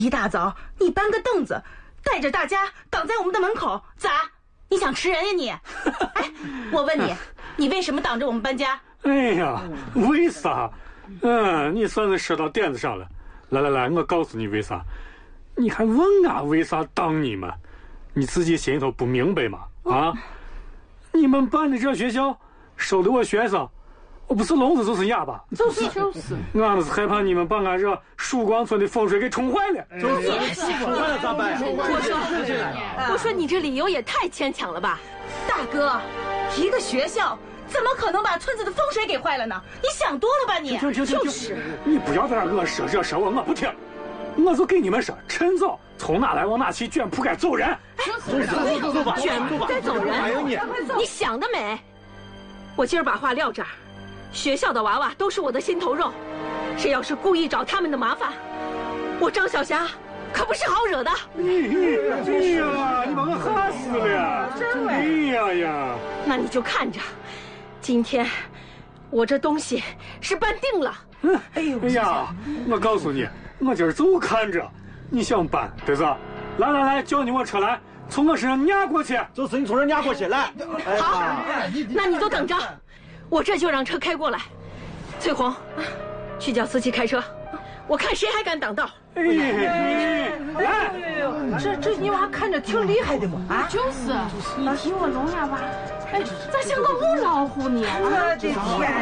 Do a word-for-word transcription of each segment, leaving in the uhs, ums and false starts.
一大早你搬个凳子，带着大家挡在我们的门口，咋？你想吃人呀你？哎，我问你，你为什么挡着我们搬家？ 哎呀，为啥？嗯，你算是说到点子上了。来来来，我告诉你为啥。你还问俺为啥挡你们？你自己心里头不明白吗？啊？你们办的这学校收的我学生，我不是聋子就是哑巴。 就是就是， 俺们是害怕你们把俺这曙光村的风水给冲坏了。 就是冲坏了咋办呀？ 我说，我说你这理由也太牵强了吧， 大哥，一个学校怎么可能把村子的风水给坏了呢？你想多了吧你？ 停停停停！ 就是， 你不要在这我说这说我我不听，我就给你们说，趁早从哪来往哪去，卷铺盖走人。 走走走走吧， 卷铺盖走人。 还有你， 你想得美！我今儿把话撂这儿，学校的娃娃都是我的心头肉，谁要是故意找他们的麻烦，我张小霞可不是好惹的。 哎呀，你把我吓死了！真哎呀呀！ 那你就看着，今天我这东西是办定了。 嗯，哎呦，哎呀，我告诉你，我今儿就看着你想搬，对子？来来来，叫你我车来，从我身上压过去。 就是你从这压过去，来。 好，那你就等着，我这就让车开过来。翠红，去叫司机开车，我看谁还敢挡道。 哎，来， 这这你娃看着挺厉害的嘛啊！ 就是，你提我聋哑巴，哎，咋像个母老虎呢？ 我的天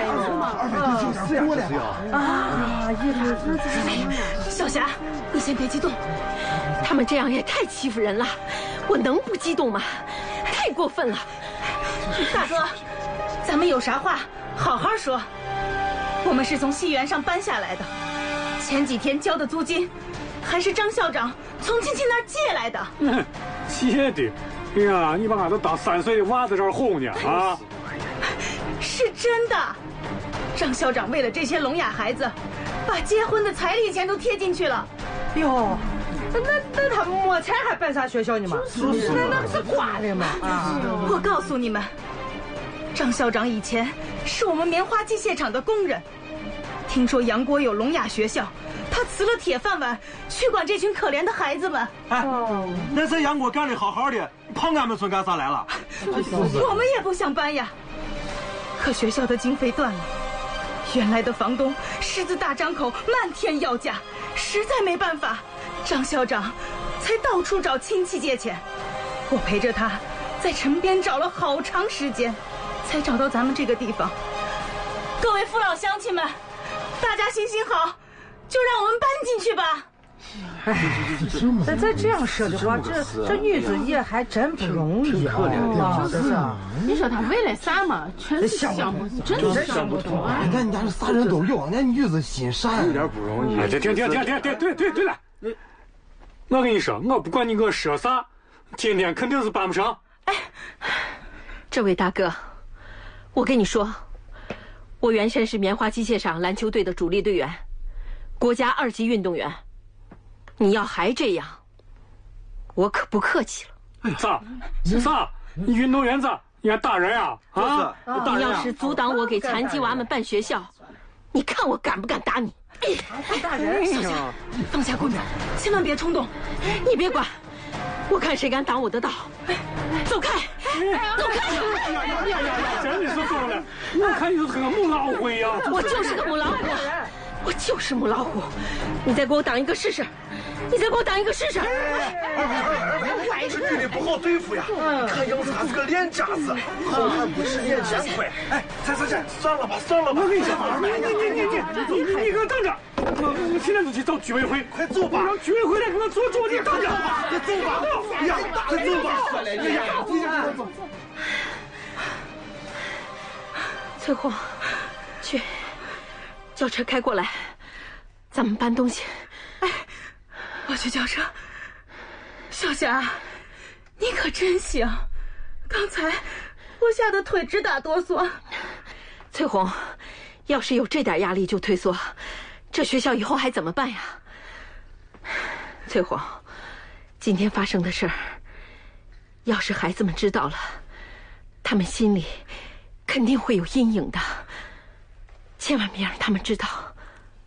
呀！ 啊，一直小霞，你先别激动。 他们这样也太欺负人了，我能不激动吗？太过分了！ 大哥，咱们有啥话好好说。我们是从戏园上搬下来的，前几天交的租金还是张校长从亲戚那儿借来的。 嗯，借的。哎呀，你把俺都当三岁的娃在这儿哄呢啊！ 是真的，张校长为了这些聋哑孩子，把结婚的彩礼钱都贴进去了。 哟，那那他没钱还办啥学校呢嘛？ 就是那那不是瓜的嘛啊！ 我告诉你们，张校长以前是我们棉花机械厂的工人，听说杨国有聋哑学校，他辞了铁饭碗去管这群可怜的孩子们。 哎，那咱杨国干的好好的，跑俺们村干啥来了？ 我们也不想搬呀，可学校的经费断了，原来的房东狮子大张口，漫天要价，实在没办法，张校长才到处找亲戚借钱。我陪着他在城边找了好长时间，才找到咱们这个地方。各位父老乡亲们，大家行行好，就让我们搬进去吧。 哎，再再这样说的话，这这女子也还真不容易啊！ 就是，你说她为了啥嘛？全是想不，真是想不通。 你看人家这啥人都有，那女子心善， 有点不容易。 哎，停停停停停，对对对对了，我跟你说，我不管你给我说啥，今天肯定是搬不上。 哎，这位大哥，我跟你说，我原先是棉花机械厂篮球队的主力队员，国家二级运动员。你要还这样，我可不客气了。 哎，咋？咋？你运动员咋？你还打人呀？啊！ 你要是阻挡我给残疾娃们办学校，你看我敢不敢打你？ 还打人！ 小霞，放下棍子，千万别冲动。 你别管，我看谁敢挡我的道。走开！走开！ 呀呀呀呀！真的是疯了！我看你就是个母老虎一样。 我就是个母老虎。我就是母老虎，你再给我挡一个试试，你再给我挡一个试试。 这女的不好对付呀，看样子还是个脸渣子，好汉不吃眼前亏。哎，这这这，算了吧，算了吧。 我跟你说，你你你你你你给我等着，我我现在就去找居委会， 快走吧， 让居委会来给我做主，你等着。 快走吧，呀，快走吧。哎呀， 翠红，去。叫车开过来，咱们搬东西。 哎，我去叫车。小霞，你可真行，刚才我吓得腿直打哆嗦。 翠红，要是有这点压力就退缩，这学校以后还怎么办呀？翠红，今天发生的事儿，要是孩子们知道了，他们心里肯定会有阴影的。千万别让他们知道。